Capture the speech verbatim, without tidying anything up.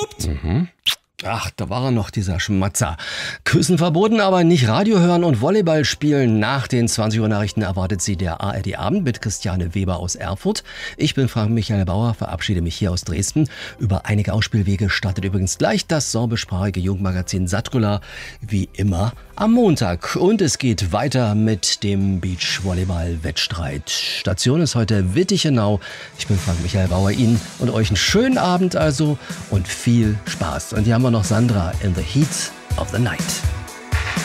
Mhm. Ach, da war er noch, dieser Schmatzer. Küssen verboten, aber nicht Radio hören und Volleyball spielen. Nach den zwanzig Uhr Nachrichten erwartet Sie der A R D-Abend mit Christiane Weber aus Erfurt. Ich bin Frank-Michael Bauer, verabschiede mich hier aus Dresden. Über einige Ausspielwege startet übrigens gleich das sorbischsprachige Jugendmagazin Satkula, wie immer am Montag. Und es geht weiter mit dem Beachvolleyball-Wettstreit. Station ist heute Wittichenau. Ich bin Frank-Michael Bauer, Ihnen und euch einen schönen Abend also und viel Spaß. Und hier haben wir noch Sandra in the Heat of the Night.